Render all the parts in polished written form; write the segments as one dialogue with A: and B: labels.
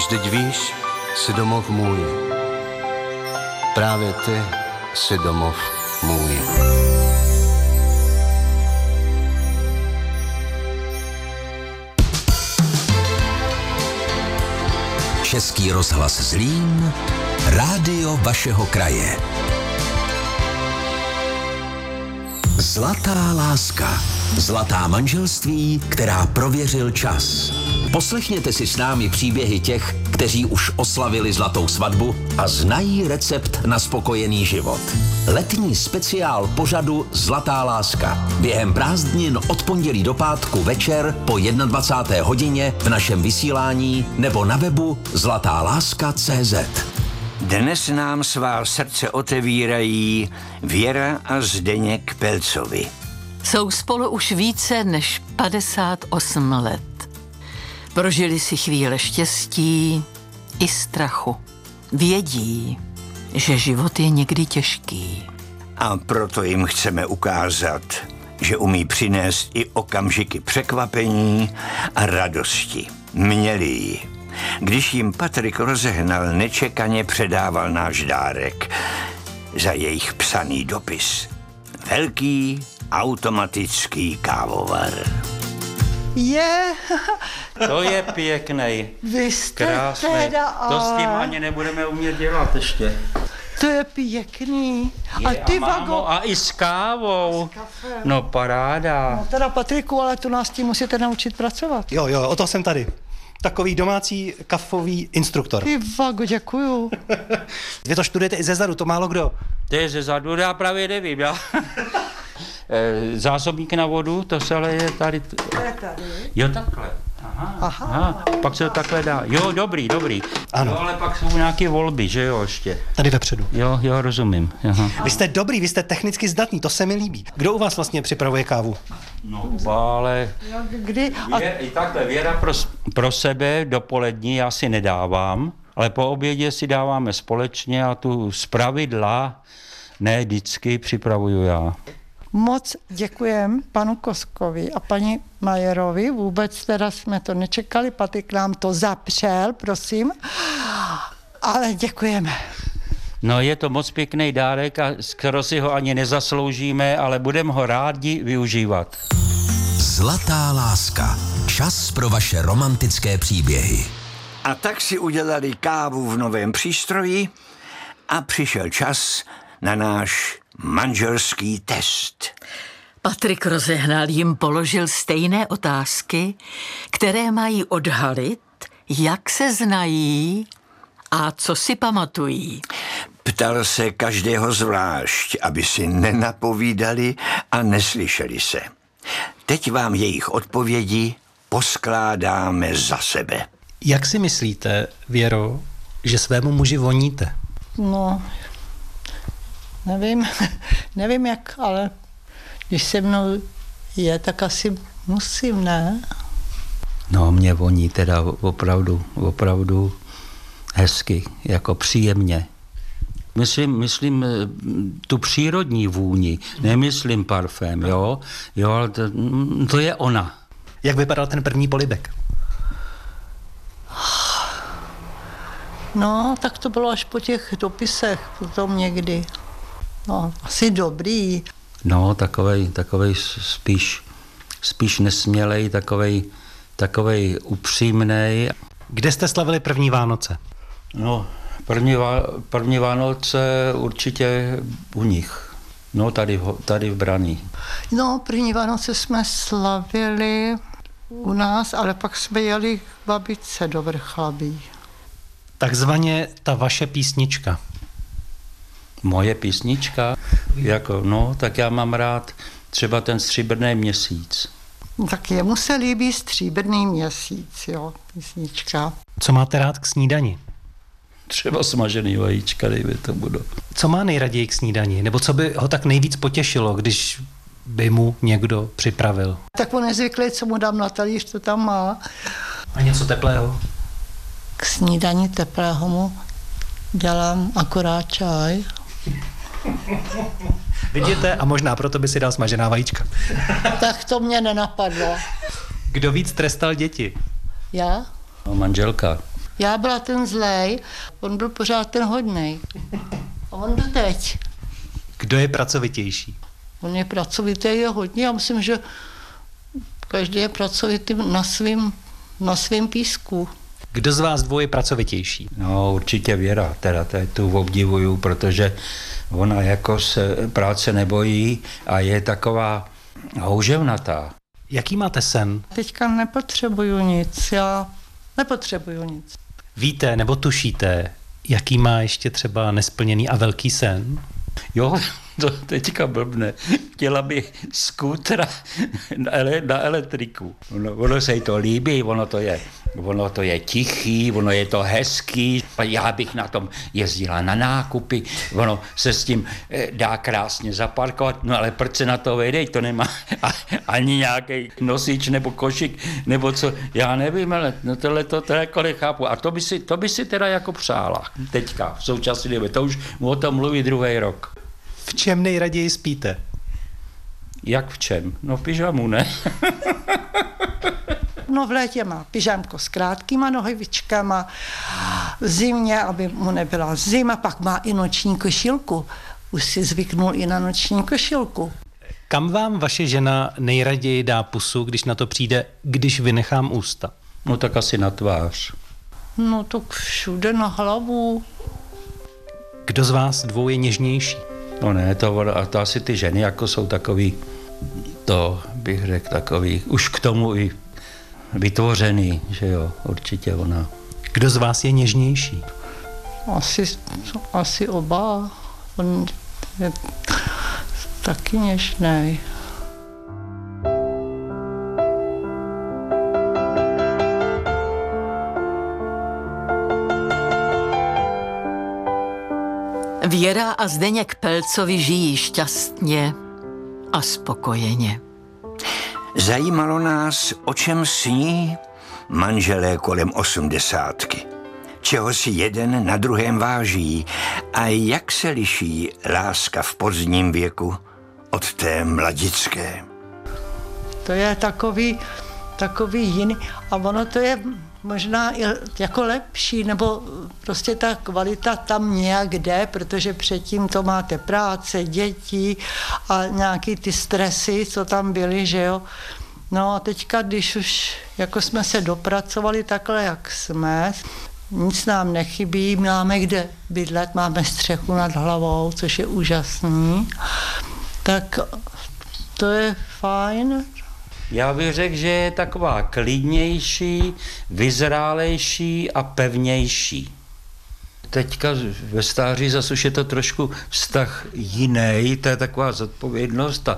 A: Vždyť víš, jsi domov můj. Právě ty jsi domov můj.
B: Český rozhlas Zlín, rádio vašeho kraje. Zlatá láska, zlatá manželství, která prověřil čas. Poslechněte si s námi příběhy těch, kteří už oslavili zlatou svatbu a znají recept na spokojený život. Letní speciál pořadu Zlatá láska. Během prázdnin od pondělí do pátku večer po 21. hodině v našem vysílání nebo na webu zlatáláska.cz.
C: Dnes nám svá srdce otevírají Věra a Zdeněk Pelcovi.
D: Jsou spolu už více než 58 let. Prožili si chvíle štěstí i strachu. Vědí, že život je někdy těžký.
C: A proto jim chceme ukázat, že umí přinést i okamžiky překvapení a radosti. Měli ji. Když jim Patrik rozehnal, nečekaně předával náš dárek za jejich psaný dopis. Velký automatický kávovar.
E: To je pěknej.
F: Vy jste
E: krásný.
F: teda,
E: To s tím ani nebudeme umět dělat ještě.
F: To je pěkný.
E: A ty mámo, a i s kávou. No paráda.
F: No teda Patriku, ale tu nás tím musíte naučit pracovat.
G: Jo, o to jsem tady. Takový domácí kafový instruktor.
F: Ty Vago, děkuju.
G: Vy to studujete i zezadu, to málo kdo.
E: To je ze zadu, já právě nevím, já. Zásobník na vodu, to se ale je tady. Jo, takhle. Aha. Pak se to takhle dá. Jo, dobrý.
G: Ano.
E: Jo, ale pak jsou nějaké volby, že jo, ještě.
G: Tady vepředu.
E: Jo, rozumím. Aha.
G: Vy jste dobrý, vy jste technicky zdatný, to se mi líbí. Kdo u vás vlastně připravuje kávu?
E: No, ale...
F: Kdy?
E: I takhle, Věra pro sebe dopolední já si nedávám, ale po obědě si dáváme společně a tu zpravidla ne vždycky připravuju já.
F: Moc děkujem panu Koskovi a paní Majerovi. Vůbec teda jsme to nečekali. Patrik nám to zapřel, prosím. Ale děkujeme.
E: No je to moc pěkný dárek a skoro si ho ani nezasloužíme, ale budeme ho rádi využívat.
B: Zlatá láska. Čas pro vaše romantické příběhy.
C: A tak si udělali kávu v novém přístroji a přišel čas na náš manželský test.
D: Patrik rozehnal, jim položil stejné otázky, které mají odhalit, jak se znají a co si pamatují.
C: Ptal se každého zvlášť, aby si nenapovídali a neslyšeli se. Teď vám jejich odpovědi poskládáme za sebe.
G: Jak si myslíte, Věro, že svému muži voníte?
F: No, nevím jak, ale když se mnou tak asi musím, ne?
E: No mě voní teda opravdu hezky, jako příjemně. Myslím tu přírodní vůni, nemyslím parfém, jo, ale to je ona.
G: Jak vypadal ten první polibek?
F: No, tak to bylo až po těch dopisech, potom někdy. No, asi dobrý.
E: No, takovej spíš nesmělej, takovej upřímnej.
G: Kde jste slavili první Vánoce?
E: No, první Vánoce určitě u nich. No, tady v Braní.
F: No, první Vánoce jsme slavili u nás, ale pak jsme jeli k babičce do Vrchlabí.
G: Takzvaně ta vaše písnička.
E: Moje písnička? Tak já mám rád třeba ten Stříbrný měsíc.
F: Tak jemu se líbí Stříbrný měsíc, jo, písnička.
G: Co máte rád k snídani?
E: Třeba smažený vajíčka, dejme tomu.
G: Co má nejraději k snídani? Nebo co by ho tak nejvíc potěšilo, když by mu někdo připravil?
F: Tak on je zvyklý, co mu dám na talíř, to tam má.
G: A něco teplého?
F: K snídani teplého mu dělám akorát čaj.
G: Vidíte, a možná proto by si dal smažená vajíčka.
F: Tak to mě nenapadlo.
G: Kdo víc trestal děti?
F: Já?
E: No, manželka.
F: Já byla ten zlej, on byl pořád ten hodnej. A on byl teď.
G: Kdo je pracovitější?
F: On je pracovitý, je hodně. Já myslím, že každý je pracovitý na svém písku.
G: Kdo z vás dvou je pracovitější?
E: No určitě Věra, teda tu obdivuju, protože ona jako se práce nebojí a je taková houževnatá.
G: Jaký máte sen?
F: Teďka nepotřebuju nic, já nepotřebuju nic.
G: Víte nebo tušíte, jaký má ještě třeba nesplněný a velký sen?
E: Jo, to teďka blbne. Chtěla bych skútra na elektriku. Ono se jí to líbí, ono to je tichý, ono je to hezký. Já bych na tom jezdila na nákupy, ono se s tím dá krásně zaparkovat, no ale proč se na to vejde, to nemá ani nějaký nosič nebo košík, nebo co, já nevím, ale no to jako nechápu. A to by si teda jako přála teďka, v současné době, to už o tom mluví druhý rok.
G: V čem nejraději spíte?
E: Jak v čem? No v pyžamu, ne?
F: No v létě má pyžamko s krátkýma nohavičkama, v zimě, aby mu nebyla zima, pak má i noční košilku. Už si zvyknul i na noční košilku.
G: Kam vám vaše žena nejraději dá pusu, když na to přijde, když vynechám ústa?
E: No tak asi na tvář.
F: No tak všude na hlavu.
G: Kdo z vás dvou je něžnější?
E: No ne, to asi ty ženy jako jsou takový, to bych řekl takový, už k tomu i vytvořený, že jo, určitě ona.
G: Kdo z vás je něžnější?
F: Asi oba. On je taky něžnej.
D: Věra a Zdeněk Pelcovi žijí šťastně a spokojeně.
C: Zajímalo nás, o čem sní manželé kolem 80, čeho si jeden na druhém váží a jak se liší láska v pozdním věku od té mladické.
F: To je takový jiný a ono to je možná i jako lepší, nebo prostě ta kvalita tam nějak jde, protože předtím to máte práce, děti a nějaký ty stresy, co tam byly, že jo. No a teďka, když už jako jsme se dopracovali takhle, jak jsme, nic nám nechybí, máme kde bydlet, máme střechu nad hlavou, což je úžasný, tak to je fajn.
E: Já bych řekl, že je taková klidnější, vyzrálejší a pevnější. Teďka ve stáří zase už je to trošku vztah jiný, to je taková zodpovědnost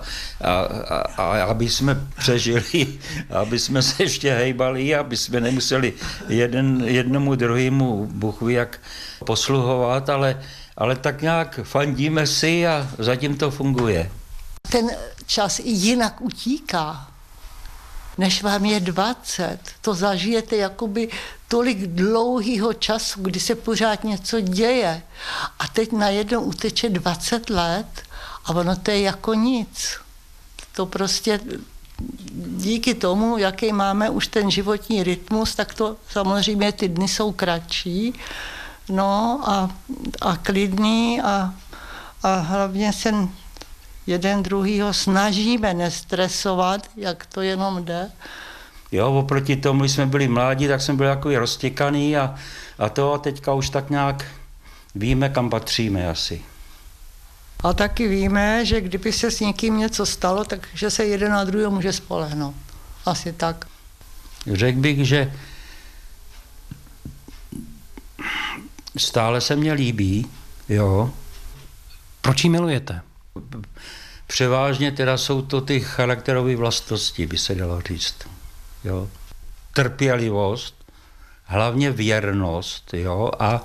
E: a aby jsme přežili, aby jsme se ještě hejbali, aby jsme nemuseli jednomu druhému Bůh ví jak posluhovat, ale tak nějak fandíme si a zatím to funguje.
F: Ten čas i jinak utíká. Než vám je 20, to zažijete jakoby tolik dlouhého času, kdy se pořád něco děje. A teď najednou uteče 20 let a ono to je jako nic. To prostě díky tomu, jaký máme už ten životní rytmus, tak to samozřejmě ty dny jsou kratší. No a klidný a hlavně se jeden druhýho snažíme nestresovat, jak to jenom jde.
E: Jo, oproti tomu, když jsme byli mladí, tak jsme byli takový roztěkaný a teďka už tak nějak víme, kam patříme asi.
F: A taky víme, že kdyby se s někým něco stalo, takže se jeden na druhého může spolehnout. Asi tak.
E: Řekl bych, že stále se mně líbí, jo.
G: Proč ji milujete?
E: Převážně teda jsou to ty charakterové vlastnosti, by se dalo říct. Jo. Trpělivost, hlavně věrnost, jo, a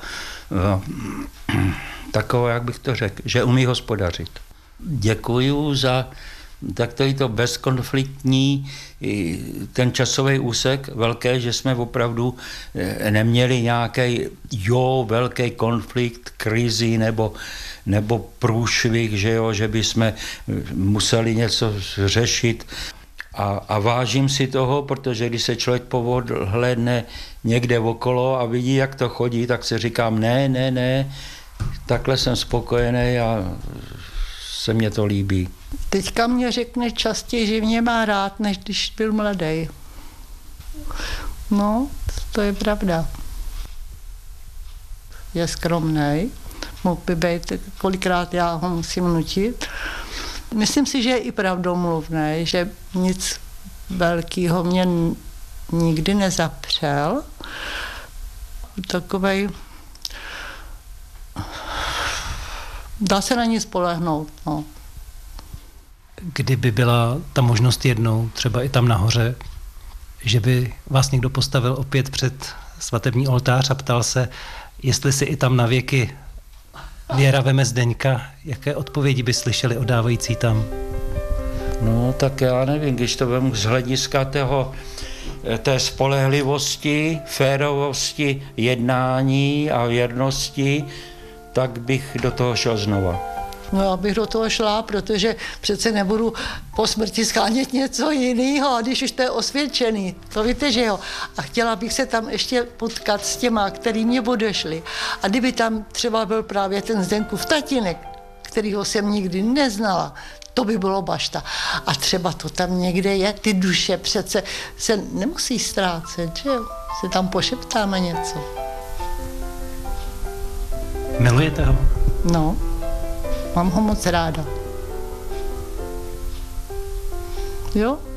E: takové, jak bych to řekl, že umí hospodařit. Děkuju za takový to bezkonfliktní, ten časový úsek velký, že jsme opravdu neměli nějaký velký konflikt, krizi nebo průšvih, že by jsme museli něco řešit. A vážím si toho, protože když se člověk pohlédne někde okolo a vidí, jak to chodí, tak si říkám, ne, takhle jsem spokojený a se mně to líbí.
F: Teďka mě řekne častěji, že mě má rád, než když byl mladý. No, to je pravda. Je skromnej, mohl by být, kolikrát já ho musím nutit. Myslím si, že je i pravdomluvný, že nic velkého mě nikdy nezapřel. Takovej, dá se na ní spolehnout, no.
G: Kdyby byla ta možnost jednou, třeba i tam nahoře, že by vás někdo postavil opět před svatební oltář a ptal se, jestli si i tam na věky Věra veme Zdeňka, jaké odpovědi by slyšeli odávající tam?
E: No, tak já nevím, když to vemu z hlediska té spolehlivosti, férovosti, jednání a věrnosti, tak bych do toho šel znova.
F: No, já bych do toho šla, protože přece nebudu po smrti schánět něco jiného, a když už to je osvědčený, to víte, že jo. A chtěla bych se tam ještě potkat s těma, který mě odešli. A kdyby tam třeba byl právě ten Zdeňkův tatínek, kterýho jsem nikdy neznala, to by bylo bašta. A třeba to tam někde je, ty duše přece se nemusí ztrácet, že jo. Se tam pošeptáme něco.
G: Milujete ho?
F: No. Mám ho moc ráda. Jo?